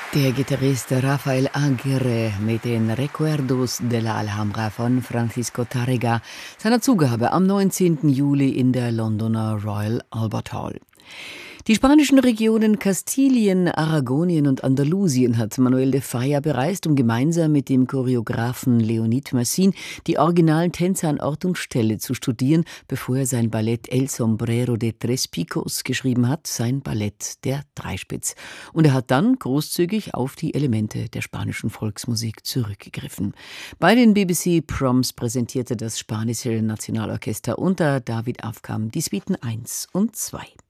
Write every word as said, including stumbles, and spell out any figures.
Der Gitarrist Rafael Aguirre mit den Recuerdos de la Alhambra von Francisco Tárrega, seiner Zugabe am neunzehnten Juli in der Londoner Royal Albert Hall. Die spanischen Regionen Kastilien, Aragonien und Andalusien hat Manuel de Falla bereist, um gemeinsam mit dem Choreografen Leonid Massin die originalen Tänze an Ort und Stelle zu studieren, bevor er sein Ballett El Sombrero de Tres Picos geschrieben hat, sein Ballett der Dreispitz. Und er hat dann großzügig auf die Elemente der spanischen Volksmusik zurückgegriffen. Bei den B B C Proms präsentierte das spanische Nationalorchester unter David Afkam die Suiten eins und zwei.